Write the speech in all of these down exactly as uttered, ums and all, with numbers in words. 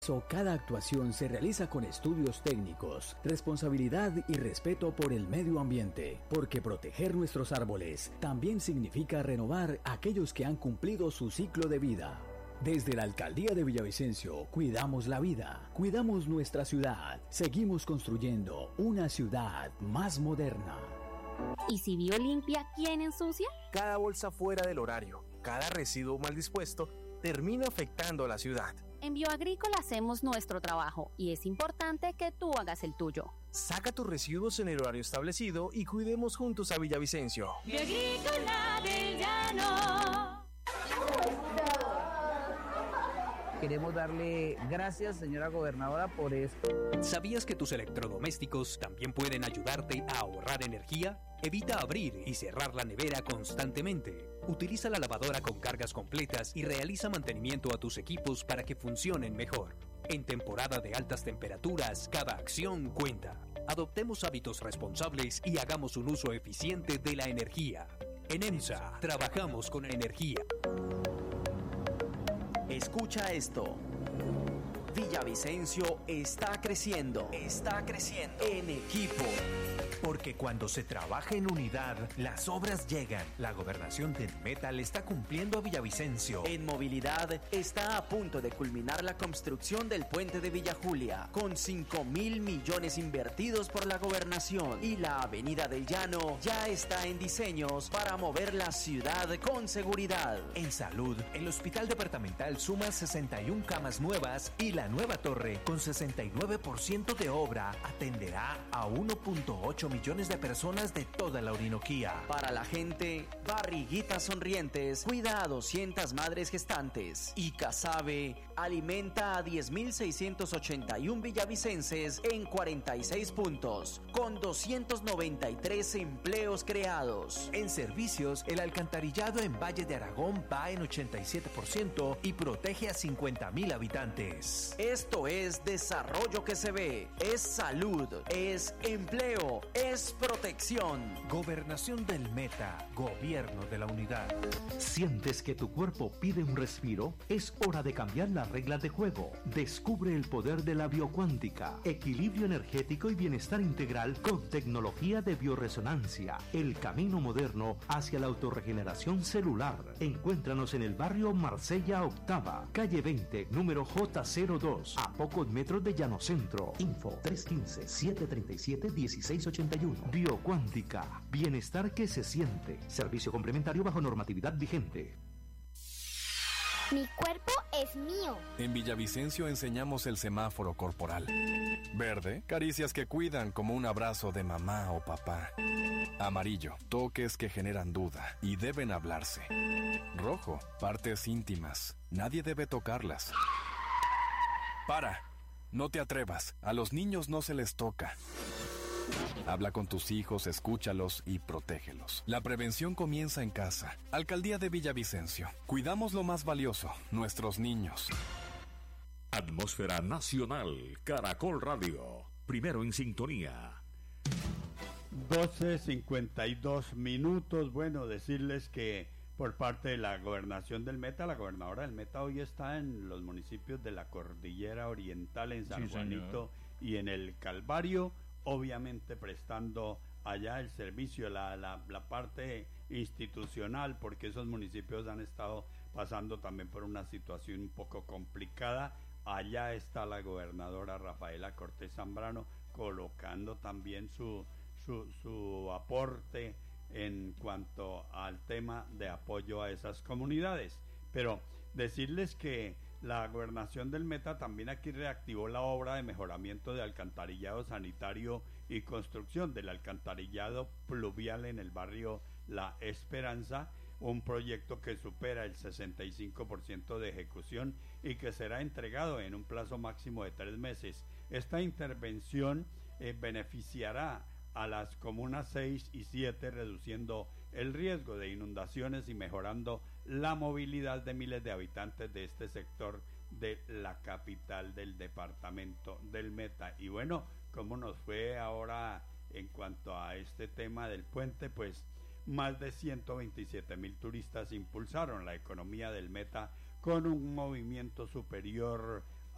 Cada actuación se realiza con estudios técnicos, responsabilidad y respeto por el medio ambiente, porque proteger nuestros árboles también significa renovar aquellos que han cumplido su ciclo de vida. Desde la Alcaldía de Villavicencio, cuidamos la vida, cuidamos nuestra ciudad, seguimos construyendo una ciudad más moderna. ¿Y si Bio limpia, quién ensucia? Cada bolsa fuera del horario, cada residuo mal dispuesto, termina afectando a la ciudad. En Bioagrícola hacemos nuestro trabajo y es importante que tú hagas el tuyo. Saca tus residuos en el horario establecido y cuidemos juntos a Villavicencio. Bioagrícola del Llano. Queremos darle gracias, señora gobernadora, por esto. ¿Sabías que tus electrodomésticos también pueden ayudarte a ahorrar energía? Evita abrir y cerrar la nevera constantemente. Utiliza la lavadora con cargas completas y realiza mantenimiento a tus equipos para que funcionen mejor. En temporada de altas temperaturas, cada acción cuenta. Adoptemos hábitos responsables y hagamos un uso eficiente de la energía. En EMSA, trabajamos con energía. Escucha esto. Villavicencio está creciendo, está creciendo en equipo. Porque cuando se trabaja en unidad, las obras llegan. La gobernación del Meta le está cumpliendo a Villavicencio. En movilidad está a punto de culminar la construcción del puente de Villa Julia, con cinco mil millones invertidos por la gobernación. Y la avenida del Llano ya está en diseños para mover la ciudad con seguridad. En salud, el hospital departamental suma sesenta y una camas nuevas y la nueva torre, con sesenta y nueve por ciento de obra, atenderá a uno punto ocho millones de personas de toda la Orinoquía. Para la gente, Barriguitas Sonrientes cuida a doscientas madres gestantes. Y Casabe alimenta a diez mil seiscientos ochenta y uno villavicenses en cuarenta y seis puntos, con doscientos noventa y tres empleos creados. En servicios, el alcantarillado en Valle de Aragón va en ochenta y siete por ciento y protege a cincuenta mil habitantes. Esto es desarrollo que se ve, es salud, es empleo, es protección. Gobernación del Meta, gobierno de la unidad. ¿Sientes que tu cuerpo pide un respiro? Es hora de cambiar las reglas de juego. Descubre el poder de la biocuántica, equilibrio energético y bienestar integral con tecnología de bioresonancia. El camino moderno hacia la autorregeneración celular. Encuéntranos en el barrio Marsella Octava, calle veinte, número J cero dos, a pocos metros de Llano Centro. Info tres uno cinco, siete tres siete, uno seis ocho uno. Biocuántica, bienestar que se siente. Servicio complementario bajo normatividad vigente. Mi cuerpo es mío. En Villavicencio enseñamos el semáforo corporal. Verde, caricias que cuidan como un abrazo de mamá o papá. Amarillo, toques que generan duda y deben hablarse. Rojo, partes íntimas. Nadie debe tocarlas. Para, no te atrevas. A los niños no se les toca. Habla con tus hijos, escúchalos y protégelos. La prevención comienza en casa. Alcaldía de Villavicencio. Cuidamos lo más valioso, nuestros niños. Atmósfera Nacional, Caracol Radio. Primero en sintonía. doce cincuenta y dos minutos. Bueno, decirles que por parte de la gobernación del Meta, la gobernadora del Meta hoy está en los municipios de la Cordillera Oriental, en San sí, Juanito y en el Calvario, obviamente prestando allá el servicio, la, la, la parte institucional, porque esos municipios han estado pasando también por una situación un poco complicada. Allá está la gobernadora Rafaela Cortés Zambrano colocando también su, su, su aporte en cuanto al tema de apoyo a esas comunidades. Pero decirles que la gobernación del Meta también aquí reactivó la obra de mejoramiento de alcantarillado sanitario y construcción del alcantarillado pluvial en el barrio La Esperanza, un proyecto que supera el sesenta y cinco por ciento de ejecución y que será entregado en un plazo máximo de tres meses. Esta intervención eh, beneficiará a las comunas seis y siete, reduciendo el riesgo de inundaciones y mejorando la movilidad de miles de habitantes de este sector de la capital del departamento del Meta. Y bueno, ¿cómo nos fue ahora en cuanto a este tema del puente? Pues más de ciento veintisiete mil turistas impulsaron la economía del Meta con un movimiento superior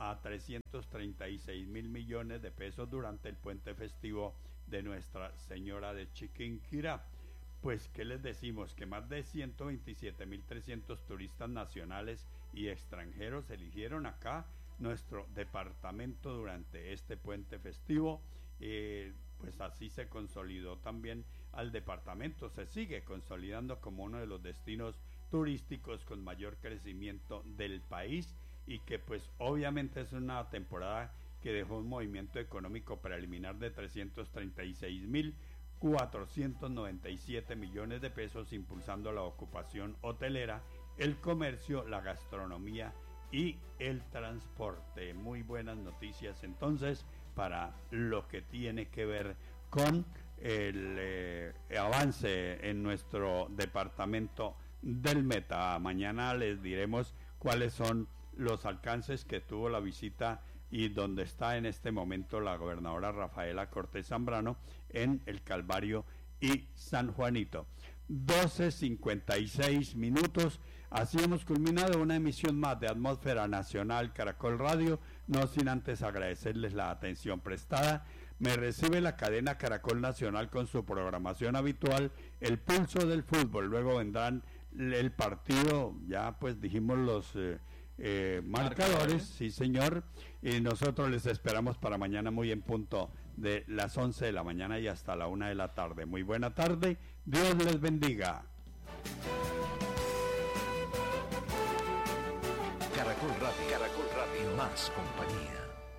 a trescientos treinta y seis mil millones de pesos durante el puente festivo de Nuestra Señora de Chiquinquirá. Pues, ¿qué les decimos? Que más de ciento veintisiete mil trescientos turistas nacionales y extranjeros eligieron acá nuestro departamento durante este puente festivo. Eh, pues así se consolidó también al departamento, se sigue consolidando como uno de los destinos turísticos con mayor crecimiento del país, y que pues obviamente es una temporada que dejó un movimiento económico preliminar de trescientos treinta y seis mil cuatrocientos noventa y siete millones de pesos, impulsando la ocupación hotelera, el comercio, la gastronomía y el transporte. Muy buenas noticias entonces para lo que tiene que ver con el eh, avance en nuestro departamento del Meta. Mañana les diremos cuáles son los alcances que tuvo la visita y donde está en este momento la gobernadora Rafaela Cortés Zambrano en el Calvario y San Juanito. doce cincuenta y seis minutos. Así hemos culminado una emisión más de Atmósfera Nacional Caracol Radio, no sin antes agradecerles la atención prestada. Me recibe la cadena Caracol Nacional con su programación habitual, el pulso del fútbol. Luego vendrán el partido, ya pues dijimos los eh, eh, marcadores, marcadores, sí señor, y nosotros les esperamos para mañana muy en punto de las once de la mañana y hasta la una de la tarde. Muy buena tarde, Dios les bendiga. Caracol Radio, Caracol Radio, más compañía.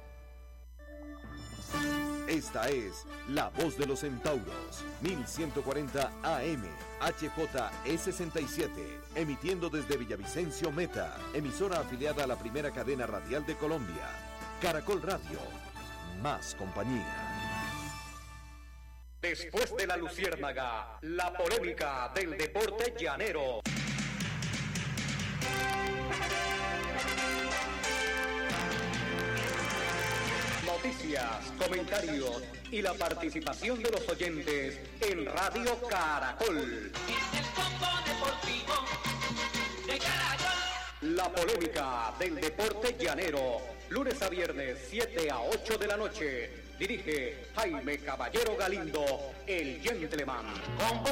Esta es La Voz de los Centauros, mil ciento cuarenta A M, H J E sesenta y siete, emitiendo desde Villavicencio Meta, emisora afiliada a la primera cadena radial de Colombia. Caracol Radio, más compañía. Después de la Luciérnaga, la polémica del deporte llanero. Noticias, comentarios y la participación de los oyentes en Radio Caracol. En el combo deportivo de Caracol. La polémica del deporte llanero, lunes a viernes, siete a ocho de la noche. Dirige Jaime Caballero Galindo, el Gentleman. Combo